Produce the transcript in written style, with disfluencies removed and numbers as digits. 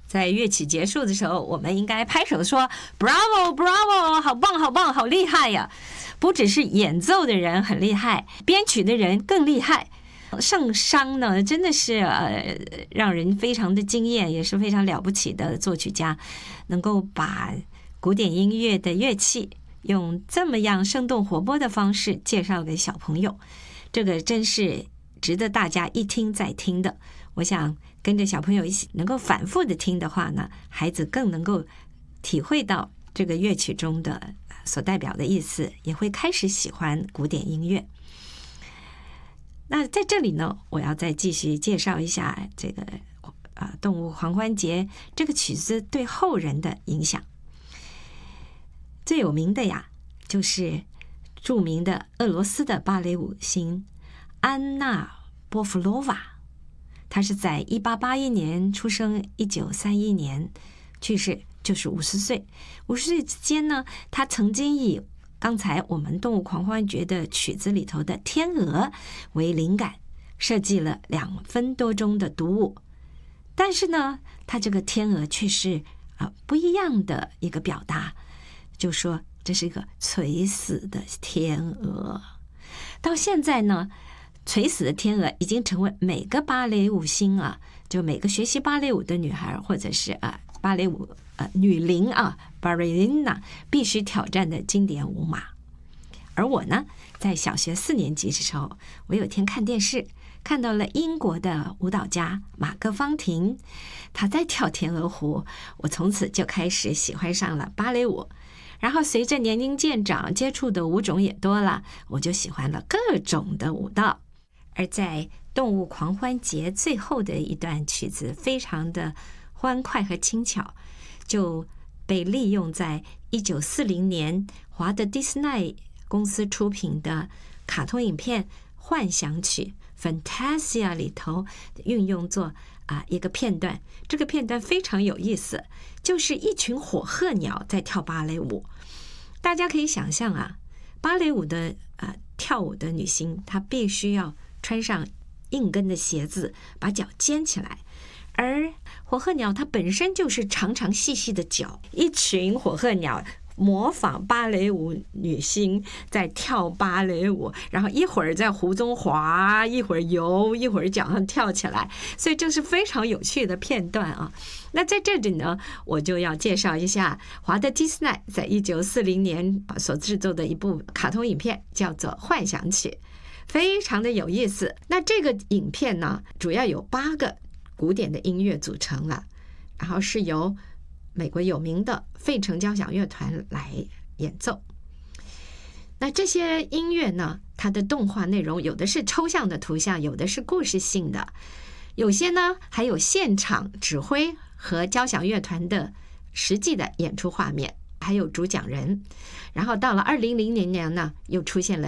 在乐曲结束的时候，我们应该拍手说 Bravo Bravo， 好棒好棒，好厉害呀！不只是演奏的人很厉害，编曲的人更厉害。圣商呢，真的是让人非常的惊艳，也是非常了不起的作曲家，能够把古典音乐的乐器用这么样生动活泼的方式介绍给小朋友，这个真是值得大家一听再听的。我想跟着小朋友一起能够反复的听的话呢，孩子更能够体会到这个乐曲中的所代表的意思，也会开始喜欢古典音乐。那在这里呢，我要再继续介绍一下这个动物狂欢节这个曲子对后人的影响。最有名的呀，就是著名的俄罗斯的芭蕾舞星安娜波夫洛娃。她是在1881年出生，1931年去世，就是50岁。50岁之间呢，她曾经以刚才我们动物狂欢节的曲子里头的天鹅为灵感，设计了2分多钟的独舞。但是呢，它这个天鹅却是不一样的一个表达，就说这是一个垂死的天鹅。到现在呢，垂死的天鹅已经成为每个芭蕾舞星就每个学习芭蕾舞的女孩，或者是芭蕾舞女伶ballerina 必须挑战的经典舞码。而我呢，在小学4年级的时候，我有天看电视，看到了英国的舞蹈家马克芳婷，她在跳天鹅湖，我从此就开始喜欢上了芭蕾舞。然后随着年龄渐长，接触的舞种也多了，我就喜欢了各种的舞蹈。而在动物狂欢节最后的一段曲子，非常的欢快和轻巧，就被利用在1940年华特迪士尼公司出品的卡通影片《幻想曲》Fantasia 里头运用作一个片段。这个片段非常有意思，就是一群火鹤鸟在跳芭蕾舞。大家可以想象芭蕾舞的跳舞的女星，她必须要穿上硬跟的鞋子，把脚尖起来。而火鹤鸟它本身就是长长细细的脚，一群火鹤鸟模仿芭蕾舞女星在跳芭蕾舞，然后一会儿在湖中滑，一会儿游，一会儿脚上跳起来，所以这是非常有趣的片段那在这里呢，我就要介绍一下华特迪士尼在1940年所制作的一部卡通影片，叫做《幻想曲》，非常的有意思。那这个影片呢，主要有8个古典的音乐组成了，然后是由美国有名的费城交响乐团来演奏。那这些音乐呢，它的动画内容有的是抽象的图像，有的是故事性的，有些呢还有现场指挥和交响乐团的实际的演出画面，还有主讲人。然后到了2000年呢，又出现了